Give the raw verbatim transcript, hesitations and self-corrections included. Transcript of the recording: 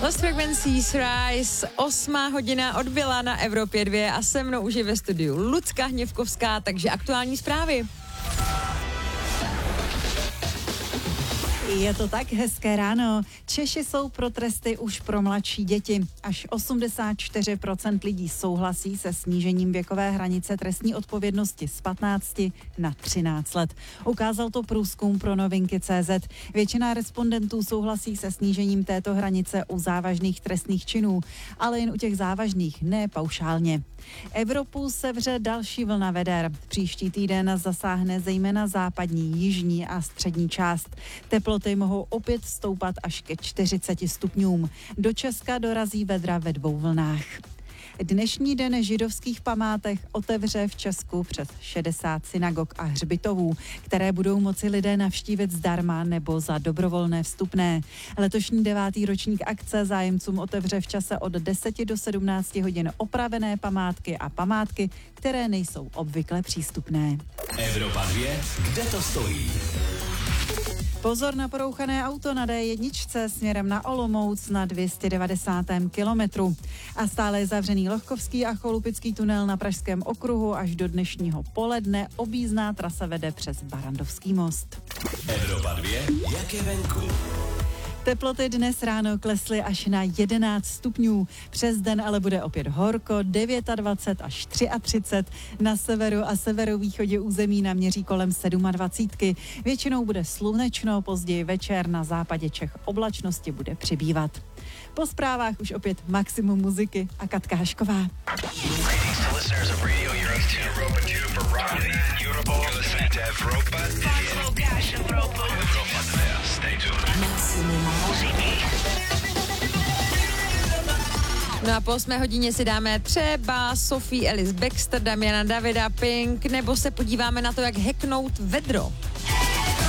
Lost Frequencies Rise, osmá hodina odbyla na Evropě dva a se mnou už je ve studiu Lucka Hněvkovská, takže aktuální zprávy. Je to tak, hezké ráno. Češi jsou pro tresty už pro mladší děti. Až osmdesát čtyři procent lidí souhlasí se snížením věkové hranice trestní odpovědnosti z patnácti na třináct let. Ukázal to průzkum pro Novinky tečka cé zet. Většina respondentů souhlasí se snížením této hranice u závažných trestných činů, ale jen u těch závažných, ne paušálně. Evropu sevře další vlna veder. Příští týden zasáhne zejména západní, jižní a střední část. Teploty mohou opět stoupat až ke čtyřiceti stupňům. Do Česka dorazí vedra ve dvou vlnách. Dnešní den židovských památek otevře v Česku přes šedesát synagog a hřbitovů, které budou moci lidé navštívit zdarma nebo za dobrovolné vstupné. Letošní devátý ročník akce zájemcům otevře v čase od deseti do sedmnácti hodin opravené památky a památky, které nejsou obvykle přístupné. Evropa dva, kde to stojí? Pozor na porouchané auto na dé jedna směrem na Olomouc na dvě stě devadesátém kilometru. A stále je zavřený Lohkovský a Cholupický tunel na Pražském okruhu až do dnešního poledne. Objízdná trasa vede přes Barandovský most. Evropa dva, jak je venku? Teploty dnes ráno klesly až na jedenáct stupňů. Přes den ale bude opět horko, dvacet devět až třicet tři. Na severu a severovýchodě území naměří kolem dvacet sedm. Většinou bude slunečno, později večer na západě Čech oblačnosti bude přibývat. Po zprávách už opět maximum muziky a Katka Hašková. No a po osmé hodině si dáme třeba Sophie Ellis Bextor, Damiana Davida, Pink, nebo se podíváme na to, jak hacknout vedro.